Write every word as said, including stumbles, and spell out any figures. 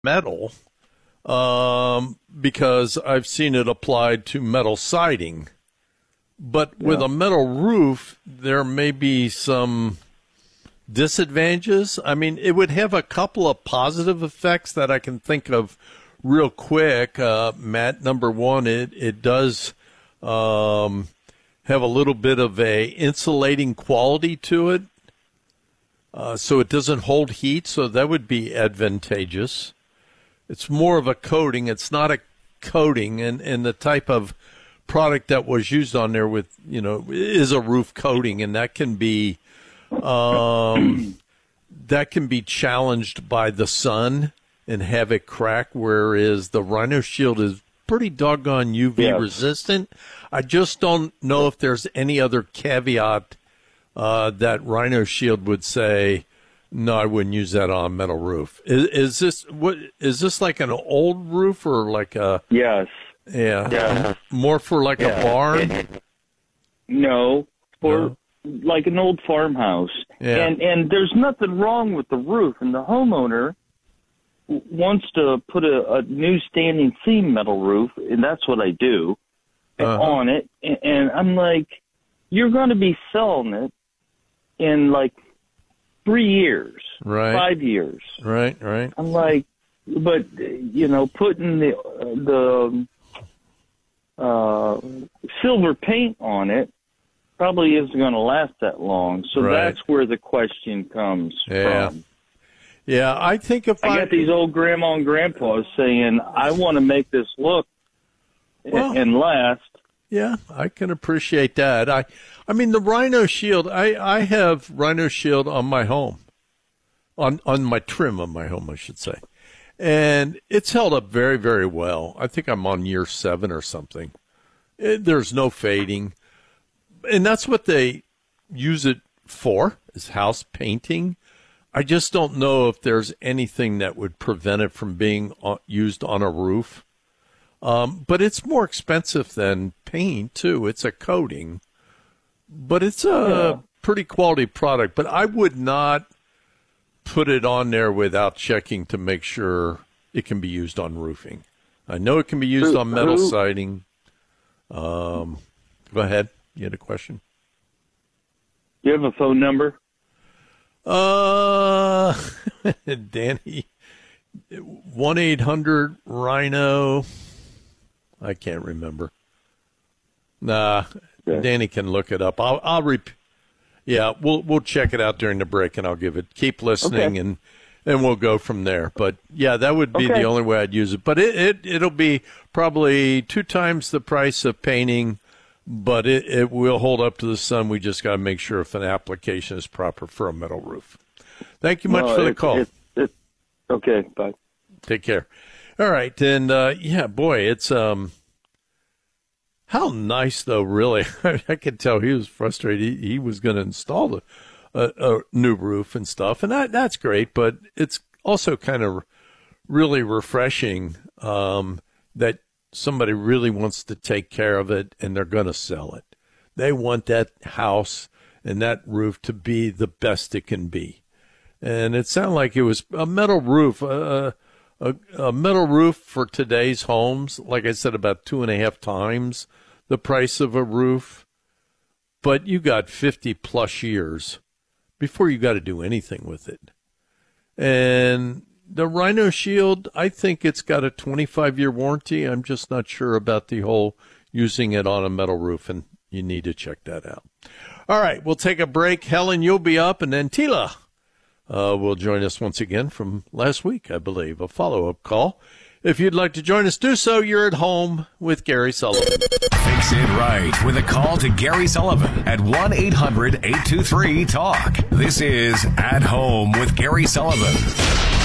metal um, because I've seen it applied to metal siding. But yeah. with a metal roof, there may be some disadvantages. I mean, it would have a couple of positive effects that I can think of real quick. Uh, Matt, number one, it, it does um, have a little bit of a insulating quality to it. Uh, so it doesn't hold heat, so that would be advantageous. It's more of a coating. It's not a coating, and, and the type of product that was used on there with, you know, is a roof coating, and that can be um, that can be challenged by the sun and have it crack, whereas the Rhino Shield is pretty doggone U V yes. resistant. I just don't know if there's any other caveat Uh, that Rhino Shield would say, no, I wouldn't use that on a metal roof. Is, is this what? Is this like an old roof or like a? Yes. Yeah. yeah. More for like yeah. a barn. No, for no. like an old farmhouse. Yeah. And and there's nothing wrong with the roof, and the homeowner wants to put a, a new standing seam metal roof, and that's what I do uh-huh. on it. And, and I'm like, you're going to be selling it in like three years, right. five years. Right, right. I'm like, but, you know, putting the the uh, silver paint on it probably isn't going to last that long. So right. that's where the question comes yeah. from. Yeah, I think if I... I got these old grandma and grandpas saying, I want to make this look well, and last. Yeah, I can appreciate that. I I mean, the Rhino Shield, I, I have Rhino Shield on my home, on, on my trim of my home, I should say. And it's held up very, very well. I think I'm on year seven or something. It, there's no fading. And that's what they use it for, is house painting. I just don't know if there's anything that would prevent it from being used on a roof. Um, but it's more expensive than paint, too. It's a coating. But it's a yeah. pretty quality product. But I would not put it on there without checking to make sure it can be used on roofing. I know it can be used on metal siding. Um, go ahead. You had a question? Do you have a phone number? Uh, Danny, one eight hundred Rhino. I can't remember. Nah, okay. Danny can look it up. I'll, I'll rep- Yeah, we'll we'll check it out during the break, and I'll give it. Keep listening, okay. and and we'll go from there. But yeah, that would be okay. the only way I'd use it. But it, it it'll be probably two times the price of painting, but it, it will hold up to the sun. We just got to make sure if an application is proper for a metal roof. Thank you much no, for the it, call. It, it, okay, bye. Take care. All right, and uh, yeah, boy, it's um, how nice though. Really, I could tell he was frustrated. He, he was going to install the, uh, a new roof and stuff, and that that's great. But it's also kind of really refreshing um, that somebody really wants to take care of it, and they're going to sell it. They want that house and that roof to be the best it can be, and it sounded like it was a metal roof. Uh, A, a metal roof for today's homes, like I said, about two and a half times the price of a roof. But you got fifty plus years before you got to do anything with it. And the Rhino Shield, I think it's got a twenty-five year warranty. I'm just not sure about the whole using it on a metal roof, and you need to check that out. All right, we'll take a break. Helen, you'll be up, and then Tila Uh, will join us once again from last week, I believe, a follow-up call. If you'd like to join us, do so. You're at home with Gary Sullivan. Fix it right with a call to Gary Sullivan at one eight hundred eight two three talk. This is At Home with Gary Sullivan.